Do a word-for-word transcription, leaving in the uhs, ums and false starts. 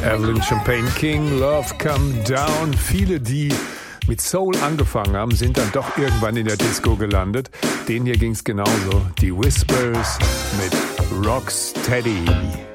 Evelyn Champagne King, Love Come Down. Viele, die mit Soul angefangen haben, sind dann doch irgendwann in der Disco gelandet. Denen hier ging's genauso. Die Whispers mit Rocksteady.